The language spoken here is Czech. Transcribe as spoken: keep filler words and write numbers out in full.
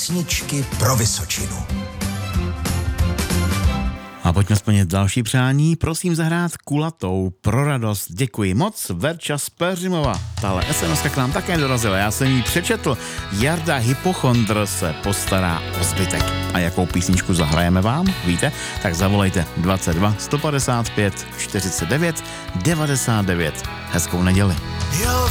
Písničky pro Vysočinu. A pojďme splnit další přání. Prosím zahrát Kulatou pro radost. Děkuji moc. Verča z Peřimova. Tahle es em eska k nám také dorazila. Já jsem jí přečetl. Jarda Hypochondr se postará o zbytek. A jakou písničku zahrajeme vám? Víte? Tak zavolejte dvacet dva sto padesát pět čtyřicet devět devadesát devět. Hezkou neděli.